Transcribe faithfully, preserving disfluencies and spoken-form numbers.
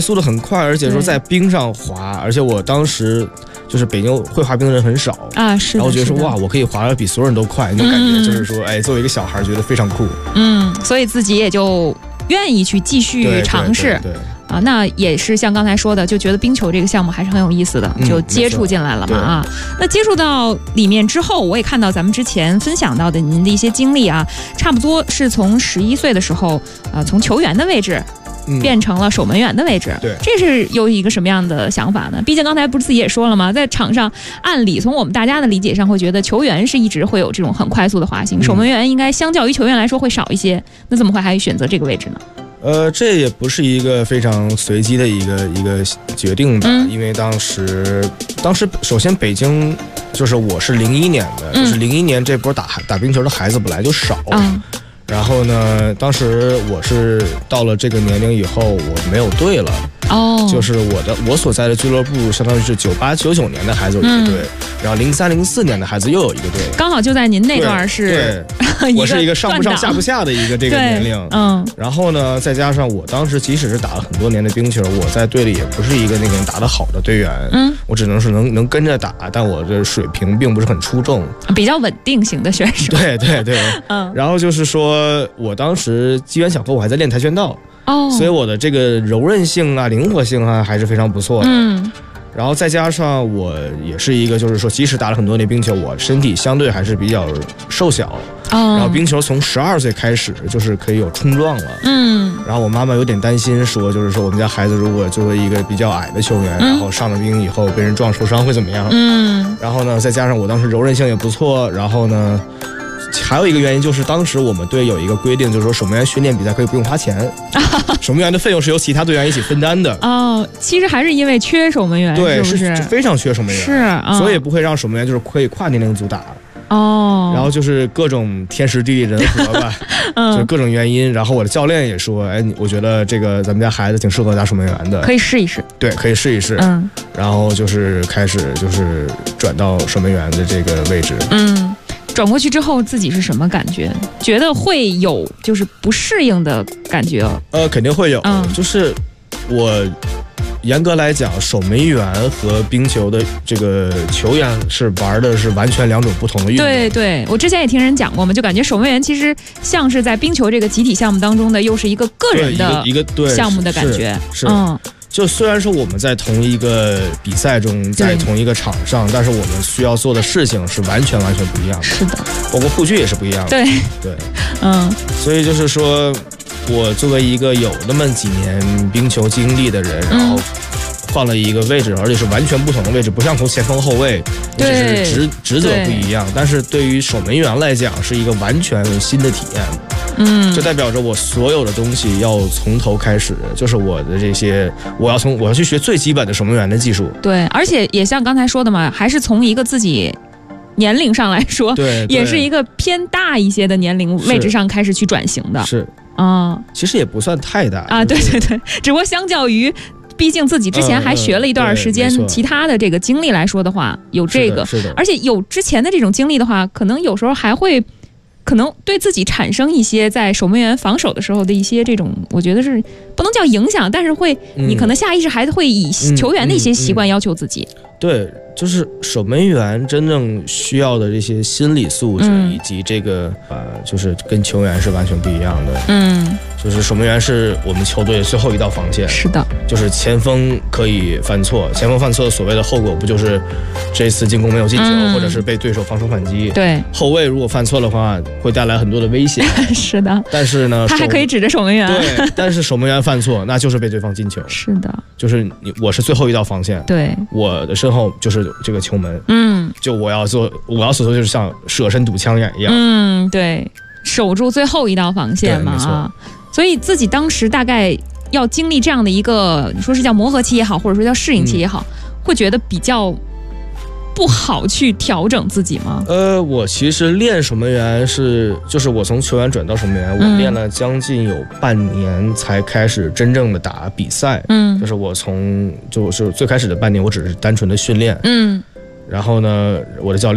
速度很快，而且说在冰上滑，而且我当时就是北京会滑冰的人很少啊，是的。 然后我觉得说哇，我可以滑得比所有人都快，那种感觉就是说，哎，作为一个小孩觉得非常酷。 嗯，所以自己也就愿意去继续尝试。 对。对对对啊，那也是像刚才说的，就觉得冰球这个项目还是很有意思的， 嗯、 就接触进来了嘛啊。那接触到里面之后，我也看到咱们之前分享到的您的一些经历啊，差不多是从十一岁的时候，呃，从球员的位置。变成了守门员的位置， 对， 这是有一个什么样的想法呢？毕竟刚才不是自己也说了吗？在场上，按理从我们大家的理解上，会觉得球员是一直会有这种很快速的滑行，嗯、守门员应该相较于球员来说会少一些，那怎么会还选择这个位置呢？ 呃，这也不是一个非常随机的一个一个决定吧，嗯、因为当时，当时首先北京就是我是零一年的，嗯、就是零一年这波打打冰球的孩子本来就少。嗯然后呢，当时我是到了这个年龄以后，我没有队了。哦，就是我的我所在的俱乐部，相当于是九八九九年的孩子有一个队，嗯、然后零三零四年的孩子又有一个队， 刚好就在您那段是， 对，我是一个上不上下不下的一个这个年龄。嗯，然后呢，再加上我当时即使是打了很多年的冰球，我在队里也不是一个那个打得好的队员。嗯，我只能是能能跟着打，但我的水平并不是很出众， 比较稳定型的选手。 对对对，嗯，然后就是说我当时机缘巧合，我还在练跆拳道。哦，所以我的这个柔韧性啊、灵活性啊还是非常不错的。嗯，然后再加上我也是一个，就是说，即使打了很多年冰球，我身体相对还是比较瘦小。哦，然后冰球从十二岁开始就是可以有冲撞了。嗯，然后我妈妈有点担心，说就是说我们家孩子如果作为一个比较矮的球员，嗯、然后上了冰以后被人撞受伤会怎么样？嗯，然后呢，再加上我当时柔韧性也不错，然后呢。还有一个原因就是，当时我们队有一个规定，就是说守门员训练比赛可以不用花钱，守门员的费用是由其他队员一起分担的。哦， 其实还是因为缺守门员， 对， 是不是？ 是非常缺守门员， 是，哦、 所以不会让守门员就是可以跨年龄组打。哦，然后就是各种天时地利人和吧，嗯、就是各种原因。然后我的教练也说，哎，我觉得这个咱们家孩子挺适合打守门员的， 可以试一试。对， 可以试一试。嗯，然后就是开始就是转到守门员的这个位置。嗯。 转过去之后，自己是什么感觉？觉得会有就是不适应的感觉？ 呃，肯定会有。嗯，就是我严格来讲，守门员和冰球的这个球员是玩的是完全两种不同的运动。 对对，我之前也听人讲过嘛，就感觉守门员其实像是在冰球这个集体项目当中的，又是一个个人的一个对项目的感觉。 是，是嗯。就虽然说我们在同一个比赛中，在同一个场上，但是我们需要做的事情是完全完全不一样的。 是的， 包括护具也是不一样的。 对对，嗯，所以就是说，我作为一个有那么几年冰球经历的人，然后换了一个位置，而且是完全不同的位置，不像从前锋后卫，只是职职责不一样，但是对于守门员来讲，是一个完全新的体验。嗯，就代表着我所有的东西要从头开始，就是我的这些，我要从我要去学最基本的守门员的技术。 对，而且也像刚才说的嘛，还是从一个自己年龄上来说， 对， 也是一个偏大一些的年龄位置上开始去转型的。 是啊、嗯，其实也不算太大啊，对对对，只不过相较于。毕竟自己之前还学了一段时间，嗯嗯、其他的这个经历来说的话，有这个， 是的，是的， 而且有之前的这种经历的话，可能有时候还会，可能对自己产生一些在守门员防守的时候的一些这种，我觉得是不能叫影响，但是会，嗯、你可能下意识还是会以球员的一些习惯要求自己。 嗯嗯嗯、对，就是守门员真正需要的这些心理素质，嗯、以及这个呃，就是跟球员是完全不一样的。嗯。就是守门员是我们球队最后一道防线， 是的， 就是前锋可以犯错，前锋犯错所谓的后果不就是这次进攻没有进球，嗯、或者是被对手防守反击？对，后卫如果犯错的话，会带来很多的危险。 是的， 但是呢， 他还可以指着守门员。 对，但是守门员犯错，那就是被对方进球。 是的， 就是你，我是最后一道防线。 对， 我的身后就是这个球门。嗯，就我要做，我要所做就是像舍身堵枪眼一样。 嗯，对，守住最后一道防线嘛啊。所以自己当时大概要经历这样的一个，你说是叫磨合期也好，或者说叫适应期也好，嗯、会觉得比较不好去调整自己吗？ 呃，我其实练守门员是，就是我从球员转到守门员，嗯、我练了将近有半年才开始真正的打比赛。嗯，就是我从就是最开始的半年，我只是单纯的训练。嗯，然后呢，我的教练。